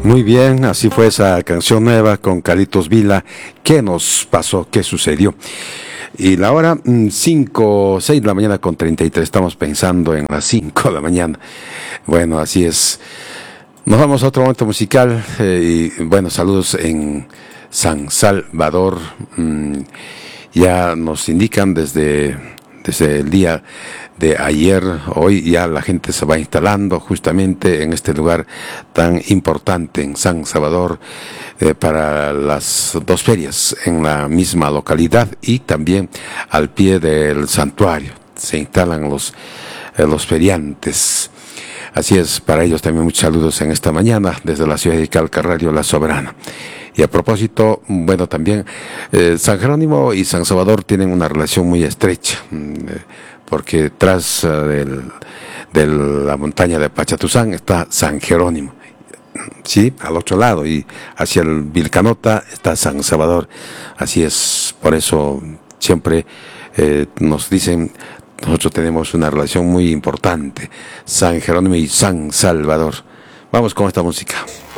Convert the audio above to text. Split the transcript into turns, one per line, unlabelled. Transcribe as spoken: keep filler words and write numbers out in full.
Muy bien, así fue esa canción nueva con Carlitos Vila. ¿Qué nos pasó? ¿Qué sucedió? Y la hora cinco, seis de la mañana con treinta y tres. Estamos pensando en las cinco de la mañana. Bueno, así es. Nos vamos a otro momento musical. Eh, y bueno, saludos en San Salvador. Mm, ya nos indican desde, desde el día de ayer, hoy ya la gente se va instalando justamente en este lugar tan importante en San Salvador eh, para las dos ferias en la misma localidad y también al pie del santuario se instalan los, eh, los feriantes. Así es, para ellos también muchos saludos en esta mañana desde la ciudad de Calca, Radio La Soberana. Y a propósito, bueno, también eh, San Jerónimo y San Salvador tienen una relación muy estrecha, eh, porque tras uh, del, de la montaña de Pachatuzán está San Jerónimo, sí, al otro lado, y hacia el Vilcanota está San Salvador. Así es, por eso siempre eh, nos dicen, nosotros tenemos una relación muy importante, San Jerónimo y San Salvador. Vamos con esta música.